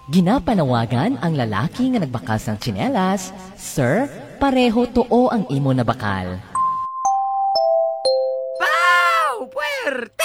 Ginapanawagan ang lalaki nga nagbakas ng tsinelas, "Sir, pareho too ang imo na bakal." Pow! Puwerte!